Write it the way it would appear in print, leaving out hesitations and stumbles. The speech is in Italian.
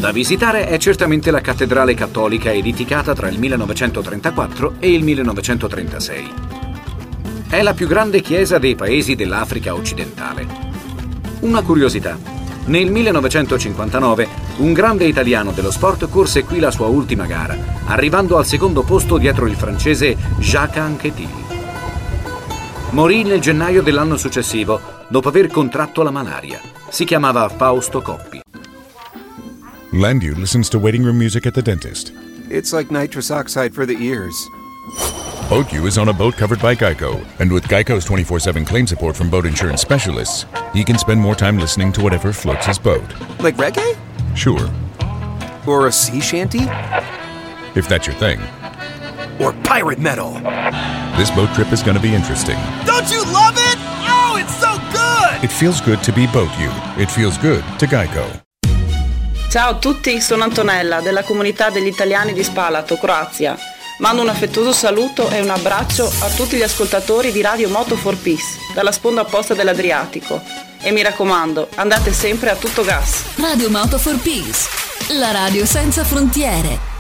Da visitare è certamente la cattedrale cattolica edificata tra il 1934 e il 1936. È la più grande chiesa dei paesi dell'Africa occidentale. Una curiosità: nel 1959 un grande italiano dello sport corse qui la sua ultima gara, arrivando al secondo posto dietro il francese Jacques Anquetil. Morì nel gennaio dell'anno successivo, dopo aver contratto la malaria. Si chiamava Fausto Coppi. Landu listens to waiting room music at the dentist. It's like nitrous oxide for the ears. Boat U is on a boat covered by Geico. And with Geico's 24/7 claim support from boat insurance specialists, he can spend more time listening to whatever floats his boat. Like reggae? Sure. Or a sea shanty? If that's your thing. Or pirate metal? This boat trip is going to be interesting. Don't you love it? Oh, it's so good! It feels good to be Boat U. It feels good to Geico. Ciao a tutti, sono Antonella della comunità degli italiani di Spalato, Croazia. Mando un affettuoso saluto e un abbraccio a tutti gli ascoltatori di Radio Moto for Peace, dalla sponda opposta dell'Adriatico. E mi raccomando, andate sempre a tutto gas. Radio Moto for Peace, la radio senza frontiere.